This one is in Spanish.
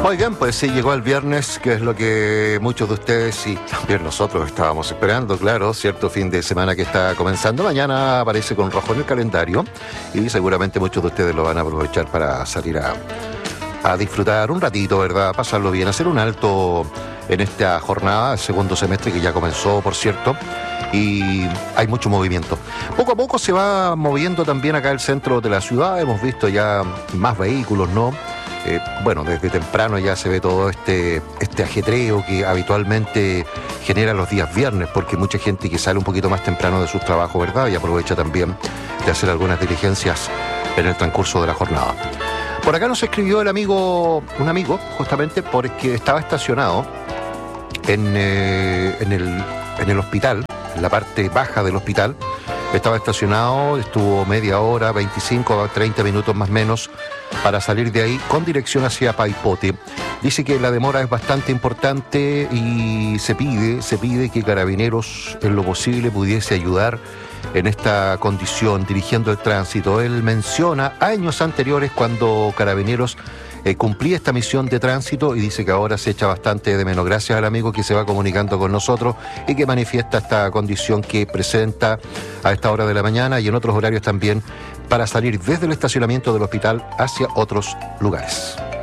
Muy bien, pues sí, llegó el viernes, que es lo que muchos de ustedes y también nosotros estábamos esperando, claro, cierto fin de semana que está comenzando. Mañana aparece con rojo en el calendario y seguramente muchos de ustedes lo van a aprovechar para salir a disfrutar un ratito, ¿verdad? Pasarlo bien, hacer un alto en esta jornada, el segundo semestre que ya comenzó, por cierto, y hay mucho movimiento. Poco a poco se va moviendo también acá el centro de la ciudad, hemos visto ya más vehículos, ¿no? Bueno, desde temprano ya se ve todo este ajetreo que habitualmente genera los días viernes, porque mucha gente que sale un poquito más temprano de sus trabajos, ¿verdad? Y aprovecha también de hacer algunas diligencias en el transcurso de la jornada. Por acá nos escribió un amigo, justamente porque estaba estacionado en el hospital, en la parte baja del hospital. Estaba estacionado, estuvo media hora, 25 a 30 minutos más o menos, para salir de ahí con dirección hacia Paipote. Dice que la demora es bastante importante y se pide que Carabineros en lo posible pudiese ayudar en esta condición, dirigiendo el tránsito. Él menciona años anteriores cuando Carabineros cumplía esta misión de tránsito y dice que ahora se echa bastante de menos. Gracias al amigo que se va comunicando con nosotros y que manifiesta esta condición que presenta a esta hora de la mañana y en otros horarios también para salir desde el estacionamiento del hospital hacia otros lugares.